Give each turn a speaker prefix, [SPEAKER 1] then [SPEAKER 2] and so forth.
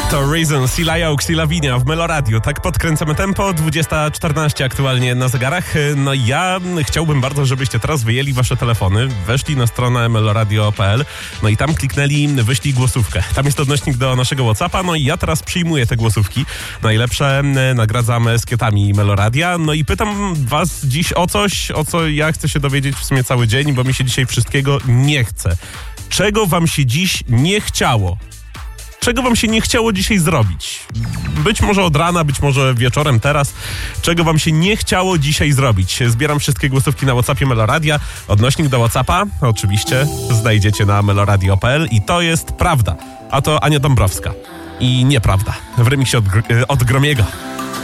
[SPEAKER 1] To Reason, Sila Oaks i Lavinia w Meloradiu. Tak podkręcamy tempo, 20:14 aktualnie na zegarach. No i ja chciałbym bardzo, żebyście teraz wyjęli wasze telefony, weszli na stronę meloradio.pl, no i tam kliknęli wyślij głosówkę. Tam jest odnośnik do naszego WhatsAppa, no i ja teraz przyjmuję te głosówki. Najlepsze nagradzam eskietami Meloradia. No i pytam was dziś o coś, o co ja chcę się dowiedzieć w sumie cały dzień, bo mi się dzisiaj wszystkiego nie chce. Czego wam się dziś nie chciało? Czego wam się nie chciało dzisiaj zrobić? Być może od rana, być może wieczorem teraz. Czego wam się nie chciało dzisiaj zrobić? Zbieram wszystkie głosówki na WhatsAppie Meloradia. Odnośnik do WhatsAppa oczywiście znajdziecie na meloradio.pl i to jest prawda. A to Ania Dąbrowska. I nieprawda. W remiksie od Gromiego.